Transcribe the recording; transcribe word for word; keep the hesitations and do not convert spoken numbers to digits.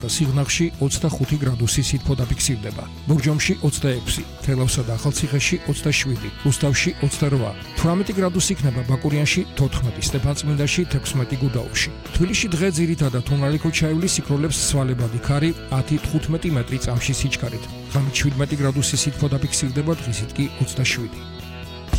სიღნაღში ოცდახუთი გრადუსი სითბო დაფიქსირდება. ბორჯომში ოცდაექვსი, თელავსა და ახალციხეში ოცდაშვიდი, რუსთავში ოცდარვა, თვრამეტი გრადუსი იქნება ბაკურიანში თოთხმეტი, სტეფანწმინდაში თექვსმეტი, გუდაუთში. თბილისში დღე ძირითადად თუნალიკო ჩაივლის სიქროლებს სვალებადი ქარი ათი თხუთმეტი მეტრი წამში სიჩქარით. ღამით შვიდმეტი გრადუსი სითბო დაფიქსირდება, დღისით კი ოცდაშვიდი.